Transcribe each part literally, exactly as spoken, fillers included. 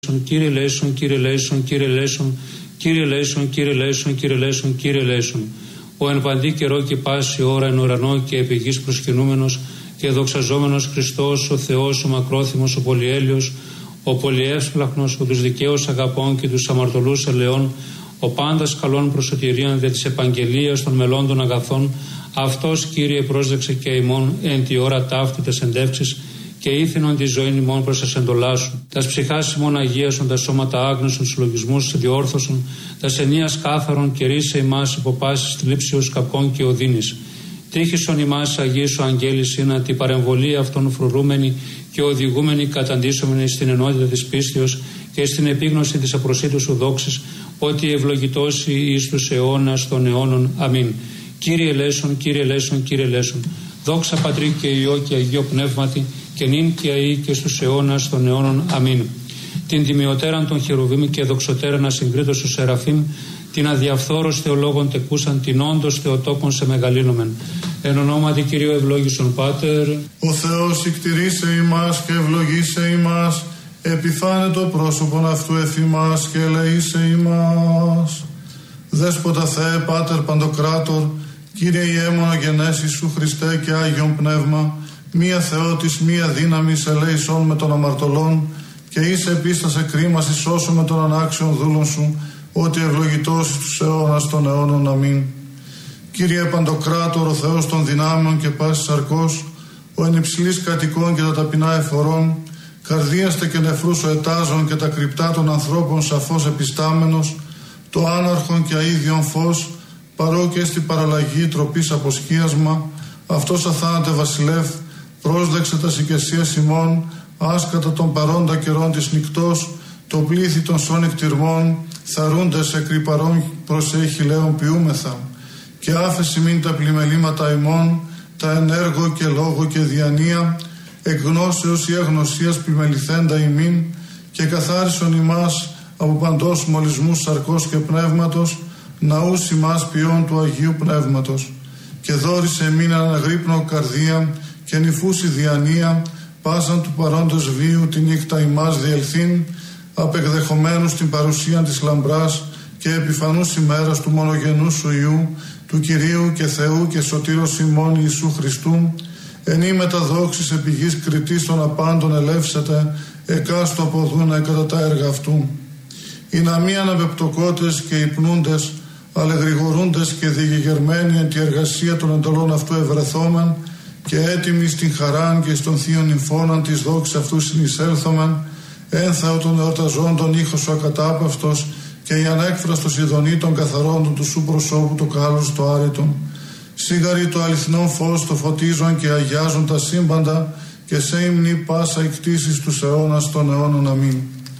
Κύριε Λέησον, Κύριε Λέησον, Κύριε Λέησον, Κύριε Λέησον, Κύριε Λέησον, Κύριε Λέησον, Κύριε Λέησον. Ο εν παντή καιρό και πάση ώρα εν ουρανό και επί γης προσκυνούμενος και δοξαζόμενος Χριστός, ο Θεός, ο μακρόθυμος, ο πολυέλεος, ο πολυεύσπλαχνος, ο τους δικαίους αγαπών και τους αμαρτωλούς ελεών, ο πάντας καλών προσωτηρίαν δια της επαγγελίας των μελών των αγαθών, αυτός Κύριε πρόσδεξε και ημών εν τη ώρα ταύτη τες εντεύξεις και ήθινον τη ζωή ημών προς τας εντολάς σου. Τας ψυχάς ημών αγίασον, τα σώματα άγνωσον, συλλογισμούς διόρθωσον, τας ενίας κάθαρον και ρίσε ημάς υπό πάσης θλίψεως καπών και οδύνης. Τύχησον ημάς Αγίες σου αγγέλης είναι τη παρεμβολή αυτών φρουρούμενη και οδηγούμενη καταντήσομενη στην ενότητα της πίστεως και στην επίγνωση της απροσίτου σου δόξης, ότι ευλογητώσει εις τους αιώνας των αιώνων. Αμήν. Κύριε Λέησον, Κύριε Λέησον, Κύριε Λέησον. Δόξα Πατρί και Υιό και Αγίο Πνεύματι και νυν και αεί και στους αιώνας των αιώνων. Αμήν. Την τιμιωτέραν των χερουβίμ και δοξωτέραν ασυγκρίτως του Σεραφείμ, την αδιαφθόρος θεολόγων τεκούσαν, την όντως θεοτόκον σε μεγαλύνομεν. Εν ονόματι Κυρίου ευλόγησον Πάτερ. Ο Θεός ικτηρίσε ημάς και ευλογήσε ημάς, επιφάνε το πρόσωπον αυτού εφημάς και ελεήσε ημάς. Δέσποτα Θεέ Πάτερ Παντοκράτορ, Κύριε Ιε μονογενέσεις σου Χριστέ και Άγιον Πνεύμα, μία Θεότης, μία δύναμης ελέησον με των αμαρτωλών και είσαι επίστασε κρίμα σώσου με των ανάξιων δούλων σου, ότι ευλογητός τους αιώνας των αιώνων. Αμήν. Κύριε Παντοκράτορ, ο Θεός των δυνάμεων και πάσης σαρκός, ο εν υψηλής κατοικών και τα ταπεινά εφορών, καρδίαστε και νεφρούς ο ετάζων και τα κρυπτά των ανθρώπων σαφώς επιστάμενος, το άναρχον και αΐδιον φως, παρό και στη παραλλαγή τροπής αποσκίασμα, αυτός αθάνατε βασιλεύ, πρόσδεξε τα οικεσίας ημών, άσκατα των παρόντα καιρών της νυκτός, το πλήθη των σών εκτιρμών, θαρούνται σε κρυπαρών προσέχει λέον ποιούμεθα, και άφεση μην τα πλημελήματα ημών, τα ενέργο και λόγο και διανία, εκ γνώσεως ή αγνωσίας πλημεληθέντα ημίν, και καθάρισον ημάς από παντός μολυσμούς σαρκός και πνεύματος, ναούς ημάς ποιών του Αγίου Πνεύματος, και δόρισε εμήν αναγρύπνο καρδία και νυφούση διανία, πάσαν του παρόντος βίου τη νύχτα ημάς διελθύν, απεκδεχομένους την παρουσία της λαμπράς και επιφανούς ημέρας του μονογενού σου Υιού, του Κυρίου και Θεού και Σωτήρος ημών Ιησού Χριστού, εν ή μεταδόξης επί γης κριτής των απάντων ελεύσετε, εκάστο αποδούνε κατά τα έργα αυτού. Οι να μη αναπεπτοκότες και υπνούντες, αλλά γρηγορούντες και διηγερμένοι εν τη εργασία των εντολών αυτού ευρεθόμεν, και έτοιμοι στην χαράν και στον θείον νυμφώναν της δόξης αυτού συνεισέλθομεν, ένθαο των εορταζόντων ήχος ο ακατάπαυτος και η ανέκφραστος ειδονή των καθαρόντων του σου προσώπου το κάλος το άρετον. Σίγαρη το αληθινό φως το φωτίζον και αγιάζουν τα σύμπαντα, και σε ύμνη πάσα εκτίσεις τους αιώνας των αιώνων. Αμήν.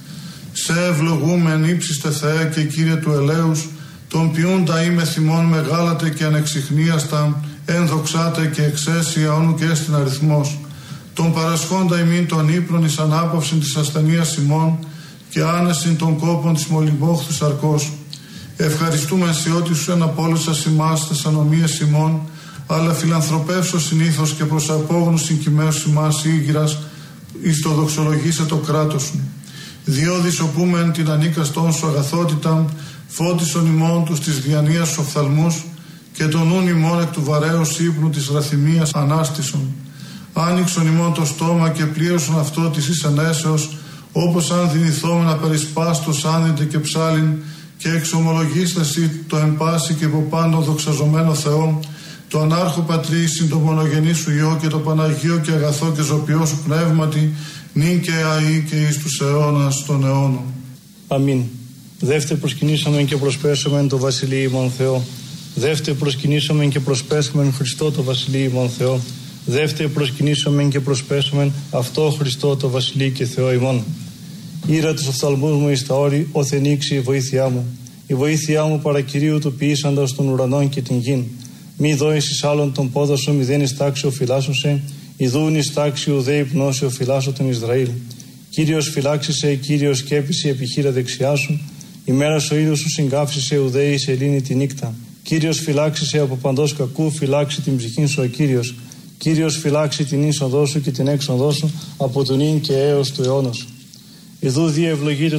Σε ευλογούμεν ύψιστε Θεέ και Κύριε του ελέους, τον ποιούντα είμαι θυμών μεγάλατε και ανεξιχνίαστα, ενδοξάτε και εξαίσια όνου και στην αριθμός. Τον παρασχόντα ημίν των ύπνων εις ανάπαυσιν της ασθενείας ημών και άνεσιν των κόπων της μολυμπόχθου σαρκός. Ευχαριστούμε σε ότι σου εναπόλυσας ημάς τες ανομίες ημών, αλλά φιλανθρωπεύσω συνήθως και προς απόγνους συγκυμαίους ημάς ήγηρας, εις το δοξολογήσε το κράτος σου. Διόδης οπούμεν την ανίκαστόν σου αγαθότητα, φώτισον ημών τους της διανοίας σου οφθαλμούς, και τον νουν ημών εκ του βαρέως ύπνου της ραθυμίας ανάστησον. Άνοιξον ημών το στόμα και πλήρωσον αυτό της εις ενέσεως, όπως αν δυνηθόμεν να περισπάστος άνδυτε και ψάλιν, και εξομολογήσταση το εν πάση και από πάντων δοξαζομένο Θεό, το ανάρχο Πατρί συν το μονογενή σου Υιό και το Παναγίο και αγαθό και ζωπιό σου πνεύματι, νυν και αεί και εις τους αιώνας των αιώνων. Αμήν. Δεύτε προσκυνήσαμεν και προσπέσαμεν το Βασιλείο ημών Θεό. Δεύτε προσκυνήσαμεν και προσπέσαμεν Χριστό το Βασιλείο ημών Θεό. Δεύτε προσκυνήσαμεν και προσπέσαμεν αυτό Χριστό το Βασιλείο και Θεό ημών. Ήρα τους οφθαλμούς μου εις τα όρη, οθενήξει η βοήθειά μου. Η βοήθειά μου παρακυρίου του ποιήσαντος των ουρανών και την γην. Μη δώεις εις άλλον τον πόδα σου, μηδέν εις τάξη οφειλάσωσε, ιδούν εις τάξη ουδέ υπνώσει οφειλάσω τον Ισραήλ. Κύριος φυλάξησε, Κύριος σκέπησε επιχείρα δεξιά σου, ημέρας ο ήλιος σου συγκάψησε ουδέ εις ελύνη τη νύκτα. Κύριος φυλάξησε από παντός κακού, φυλάξει την ψυχήν σου ο Κύριος. Κύριος φυλάξει την είσοδό σου και την έξοδό σου από τον ίν και έως του αιώνος. Ιδού διευλογείται